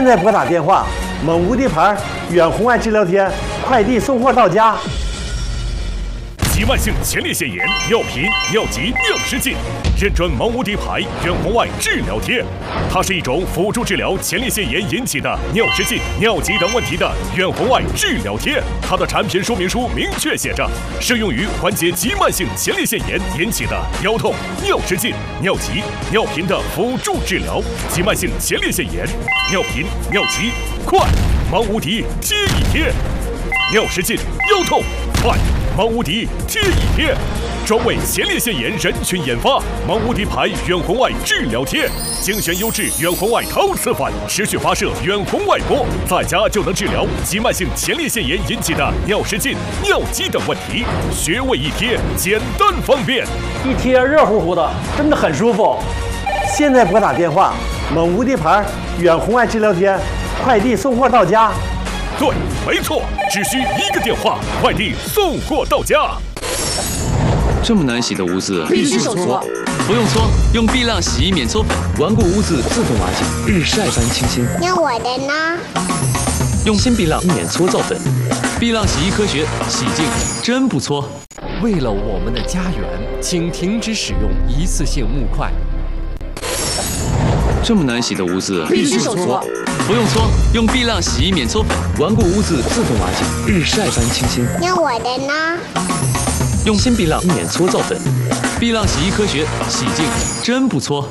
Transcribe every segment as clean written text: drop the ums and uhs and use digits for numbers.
在拨打电话，蒙无敌牌远红外治疗贴快递送货到家。 急慢性前列腺炎、尿频、尿急、尿失禁，认准蒙无敌牌远红外治疗贴。它是一种辅助治疗前列腺炎引起的尿失禁、尿急等问题的远红外治疗贴。它的产品说明书明确写着，适用于缓解急慢性前列腺炎引起的腰痛、尿失禁、尿急、尿频的辅助治疗。急慢性前列腺炎、尿频、尿急，快！蒙无敌贴一贴。尿失禁、腰痛，快！蒙无敌贴一贴，专为前列腺炎人群研发。蒙无敌牌远红外治疗贴，精选优质远红外陶瓷反，持续发射远红外波，在家就能治疗急慢性前列腺炎引起的尿失禁、尿急等问题。穴位一贴，简单方便， 一贴热乎乎的，真的很舒服。现在拨打电话，蒙无敌牌远红外治疗贴快递送货到家。 对，没错，只需一个电话，快递送货到家。 这么难洗的污渍， 必须手搓。 不用搓，用碧浪洗衣免搓粉，顽固污渍自动瓦解，日晒般清新。 那我的呢？ 用新碧浪免搓皂粉，碧浪洗衣科学，洗净真不搓。 为了我们的家园，请停止使用一次性木块。 这么难洗的污渍， 必须手搓。 不用搓，用碧浪洗衣免搓粉，顽固污渍自动瓦解，日晒般清新。 那我的呢？ 用新碧浪免搓皂粉，碧浪洗衣科学，洗净真不搓。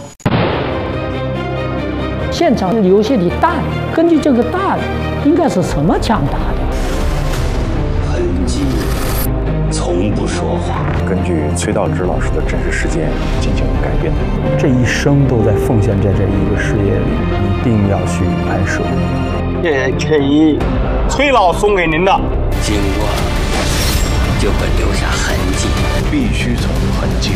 现场流泻的蛋，根据这个蛋应该是什么抢答的？ 痕迹从不说谎。 根据崔道直老师的真实事件进行改编的， 这一生都在奉献在这一个事业里，一定要去拍摄。 这给崔老送给您的， 经过就会留下痕迹， 必须从痕迹